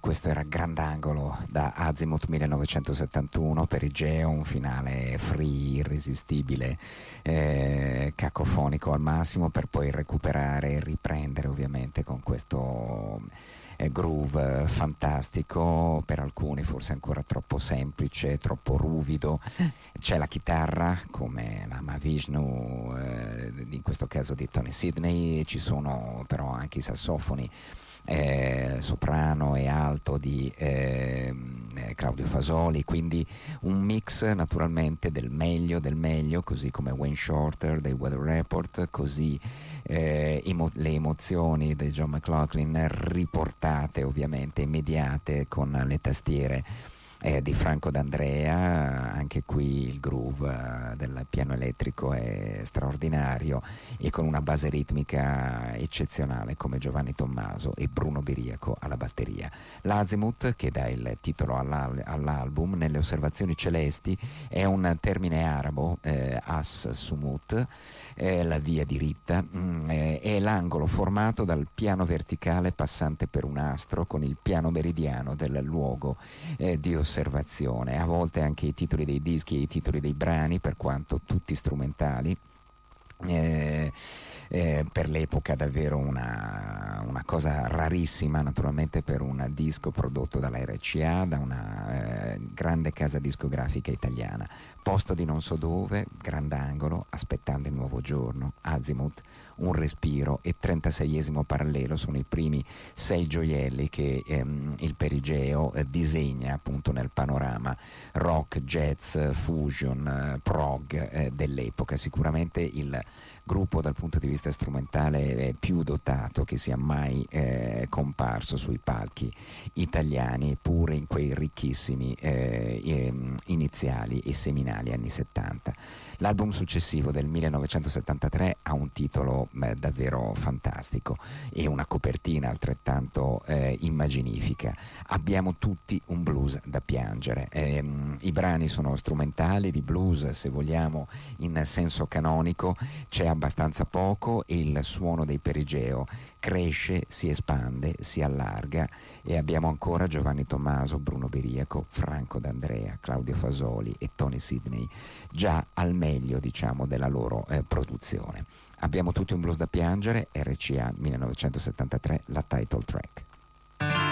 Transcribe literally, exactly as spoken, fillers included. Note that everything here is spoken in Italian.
questo era Grandangolo da Azimuth millenovecentosettantuno, Perigeo, un finale free, irresistibile, eh, cacofonico al massimo, per poi recuperare e riprendere ovviamente con questo eh, groove fantastico, per alcuni forse ancora troppo semplice, troppo ruvido. C'è la chitarra come la Mahavishnu, eh, in questo caso di Tony Sidney, ci sono però anche i sassofoni Eh, soprano e alto di eh, Claudio Fasoli, quindi un mix naturalmente del meglio del meglio, così come Wayne Shorter dei Weather Report, così eh, emo- le emozioni di John McLaughlin riportate ovviamente, immediate, con le tastiere Eh, di Franco D'Andrea. Anche qui il groove eh, del piano elettrico è straordinario, e con una base ritmica eccezionale come Giovanni Tommaso e Bruno Biriaco alla batteria. L'Azimuth, che dà il titolo all'al- all'album, nelle osservazioni celesti è un termine arabo, eh, as sumut, eh, la via diritta, mm, eh, è l'angolo formato dal piano verticale passante per un astro con il piano meridiano del luogo eh, di osservazione. A volte anche i titoli dei dischi e i titoli dei brani, per quanto tutti strumentali, eh, eh, per l'epoca davvero una, una cosa rarissima, naturalmente, per un disco prodotto dalla R C A, da una eh, grande casa discografica italiana. Posto di non so dove, Grandangolo, Aspettando il nuovo giorno, Azimuth, Un respiro e trentaseiesimo parallelo sono i primi sei gioielli che ehm, il Perigeo eh, disegna appunto nel panorama rock, jazz, fusion, eh, prog eh, dell'epoca. Sicuramente il gruppo dal punto di vista strumentale è più dotato che sia mai eh, comparso sui palchi italiani, pure in quei ricchissimi eh, ehm, iniziali e seminali anni settanta. L'album successivo del millenovecentosettantatré ha un titolo eh, davvero fantastico e una copertina altrettanto eh, immaginifica. Abbiamo tutti un blues da piangere. Ehm, I brani sono strumentali di blues, se vogliamo, in senso canonico. C'è abbastanza poco e il suono dei Perigeo cresce, si espande, si allarga, e abbiamo ancora Giovanni Tommaso, Bruno Biriaco, Franco D'Andrea, Claudio Fasoli e Tony Sidney già al meglio, diciamo, della loro eh, produzione. Abbiamo tutti un blues da piangere, R C A millenovecentosettantatré, la title track.